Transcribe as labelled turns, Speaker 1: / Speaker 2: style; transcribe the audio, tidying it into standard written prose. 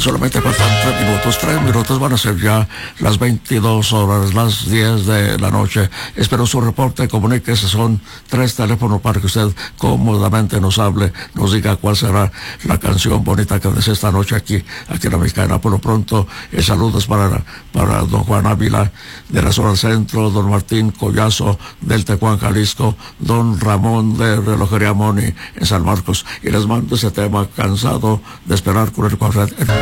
Speaker 1: Solamente faltan 3 minutos, van a ser ya las 22 horas, las 10 de la noche. Espero su reporte, comuníquese, son 3 teléfonos para que usted cómodamente nos hable, nos diga cuál será la canción bonita que desea esta noche aquí en la Mexicana. Por lo pronto, saludos para don Juan Ávila de la zona del centro, don Martín Collazo del Tecuán, Jalisco, don Ramón de Relojería Moni en San Marcos, y les mando ese tema, Cansado de esperar con el correr.